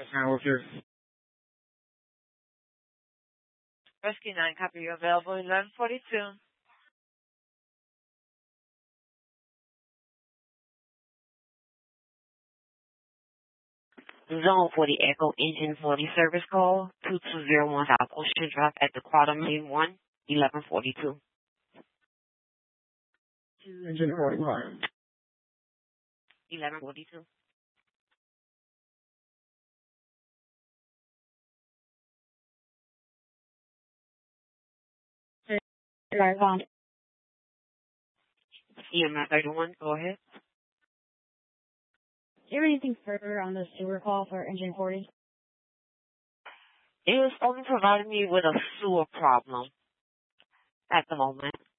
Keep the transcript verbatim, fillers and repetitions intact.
Now with your Rescue nine, copy, you available eleven forty-two. Zone forty Echo Engine forty service call two two zero one South Ocean Drive at the Quarter Main one, eleven forty-two. engine forty-one. eleven forty-two. E M S thirty-one, go ahead. Is there anything further on the sewer call for engine forty? It was only providing me with a sewer problem at the moment.